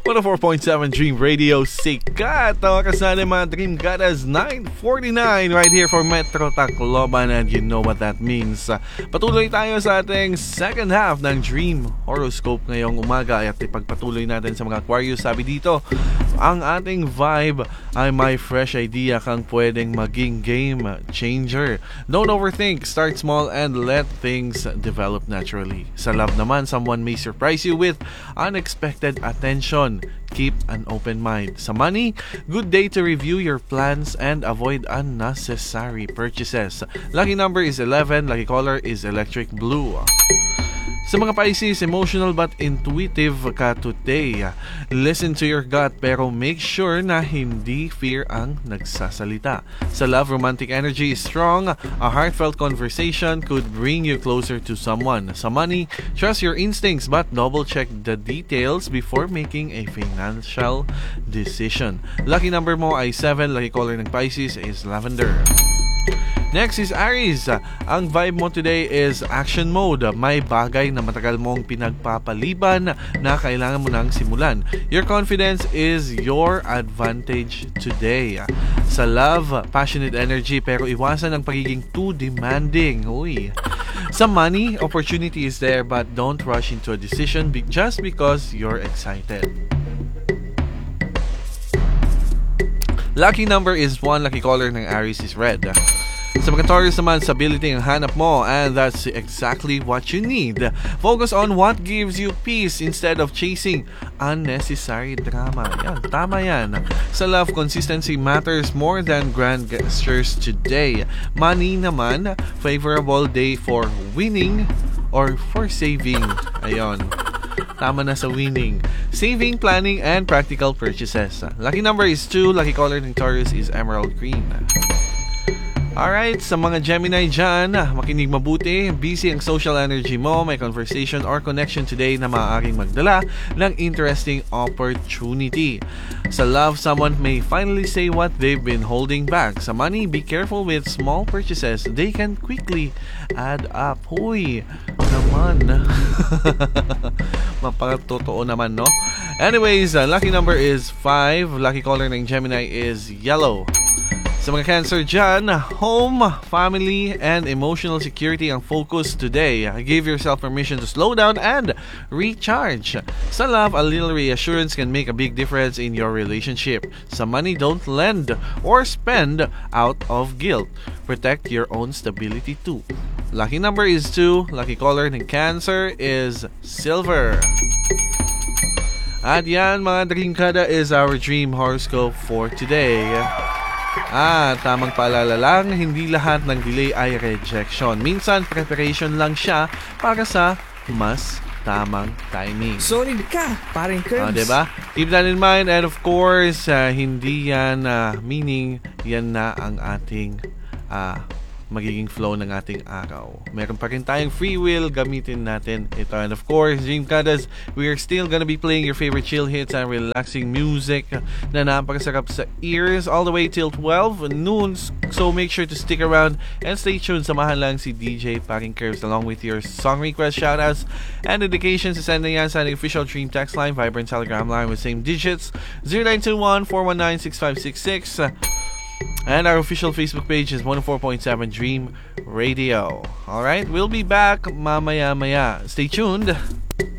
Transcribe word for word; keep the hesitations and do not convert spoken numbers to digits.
one oh four point seven Dream Radio, sikat. Tawakas natin mga Dream Gadas, nine forty-nine right here for Metro Tacloban, and you know what that means. Patuloy tayo sa ating second half ng Dream Horoscope ngayong umaga at ipagpatuloy natin sa mga Aquarius. Sabi dito, ang ating vibe ay may fresh idea kang pwedeng maging game changer. Don't overthink, start small and let things develop naturally. Sa love naman, someone may surprise you with unexpected attention. Keep an open mind. Sa money, good day to review your plans and avoid unnecessary purchases. Lucky number is eleven, lucky color is electric blue. Sa mga Pisces, emotional but intuitive ka today. Listen to your gut pero make sure na hindi fear ang nagsasalita. Sa love, romantic energy is strong. A heartfelt conversation could bring you closer to someone. Sa money, trust your instincts but double check the details before making a financial decision. Lucky number mo ay seven, lucky color ng Pisces is lavender. Next is Aries. Ang vibe mo today is action mode. May bagay na matagal mong pinagpapaliban na kailangan mo nang simulan. Your confidence is your advantage today. Sa love, passionate energy pero iwasan ang pagiging too demanding. Uy. Sa money, opportunity is there but don't rush into a decision be- just because you're excited. Lucky number is one, lucky color ng Aries is red. Sa mga Taurus naman, stability ang hanap mo, and that's exactly what you need. Focus on what gives you peace instead of chasing unnecessary drama. Yan, tama yan. Sa love, consistency matters more than grand gestures today. Money naman, favorable day for winning or for saving. Ayon. Tama na sa winning. Saving, planning, and practical purchases. Lucky number is two, lucky color ng Taurus is emerald green. Alright, sa mga Gemini dyan, makinig mabuti. Busy ang social energy mo. May conversation or connection today na maaaring magdala ng interesting opportunity. Sa love, someone may finally say what they've been holding back. Sa money, be careful with small purchases. They can quickly add up. Huy, naman. Mapakatotoo naman, no? Anyways, uh, lucky number is five. Lucky color ng Gemini is yellow. Sa mga Cancer dyan, home, family, and emotional security ang focus today. Give yourself permission to slow down and recharge. Sa love, a little reassurance can make a big difference in your relationship. Sa money, don't lend or spend out of guilt. Protect your own stability too. Lucky number is two. Lucky color ng Cancer is silver. At yan, mga Dreamkada, is our dream horoscope for today. Ah, tamang paalala lang, hindi lahat ng delay ay rejection. Minsan, preparation lang siya para sa mas tamang timing. Solid ka, paring Kerbs. Ah, diba? Keep that in mind, and of course, uh, hindi yan uh, meaning yan na ang ating uh, magiging flow ng ating araw. Meron pa rin tayong free will, gamitin natin ito. And of course, Dreamkadas, we are still gonna be playing your favorite chill hits and relaxing music na napakasarap sa ears all the way till twelve noon. So make sure to stick around and stay tuned. Samahan lang si D J Paring Curves along with your song request, shoutouts, and dedications. Send na yan sa ating official Dream text line, Vibrant Telegram line with same digits, zero nine two one, four one nine, six five six six. And our official Facebook page is one oh four point seven Dream Radio. Alright, we'll be back mamaya-maya. Stay tuned.